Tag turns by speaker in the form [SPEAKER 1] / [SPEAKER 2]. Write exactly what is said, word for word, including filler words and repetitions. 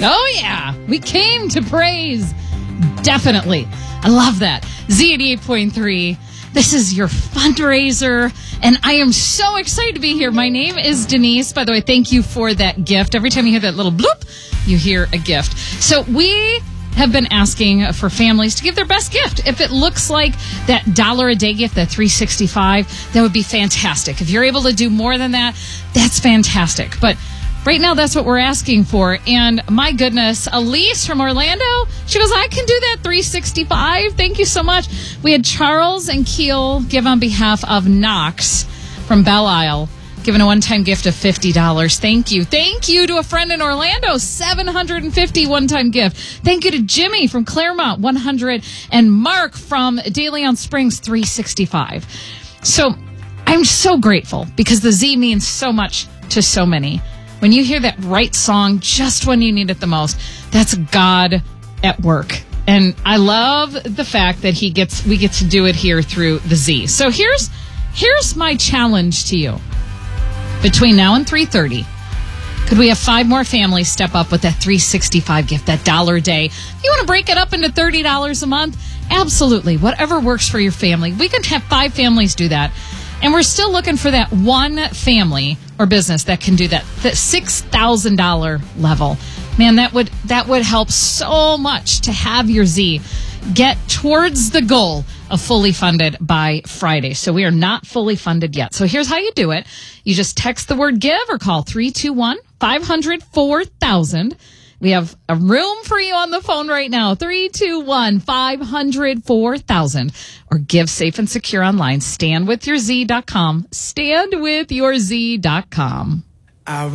[SPEAKER 1] Oh, yeah. We came to praise. Definitely. I love that. Z eighty-eight point three. This is your fundraiser, and I am so excited to be here. My name is Denise. By the way, thank you for that gift. Every time you hear that little bloop, you hear a gift. So we have been asking for families to give their best gift. If it looks like that dollar a day gift, that three hundred sixty-five dollars, that would be fantastic. If you're able to do more than that, that's fantastic. But right now, that's what we're asking for. And my goodness, Elise from Orlando, she goes, I can do that three hundred sixty-five dollars. Thank you so much. We had Charles and Keel give on behalf of Knox from Belle Isle, giving a one-time gift of fifty dollars. Thank you. Thank you to a friend in Orlando, seven hundred fifty dollars one-time gift. Thank you to Jimmy from Claremont, one hundred dollars. And Mark from De Leon Springs, three hundred sixty-five dollars. So I'm so grateful because the Z means so much to so many. When you hear that right song just when you need it the most, that's God at work. And I love the fact that he gets we get to do it here through the Z. So here's here's my challenge to you. Between now and three thirty, could we have five more families step up with that three hundred sixty-five gift, that dollar a day? If you want to break it up into thirty dollars a month, absolutely. Whatever works for your family. We can have five families do that. And we're still looking for that one family or business that can do that, that six thousand dollars level. Man, that would that would help so much to have your Z get towards the goal of fully funded by Friday. So we are not fully funded yet. So here's how you do it. You just text the word give or call three two one, five hundred, four thousand. We have a room for you on the phone right now, three two one, five hundred, four thousand. Or give safe and secure online, stand with your Z dot com, stand with your Z dot com.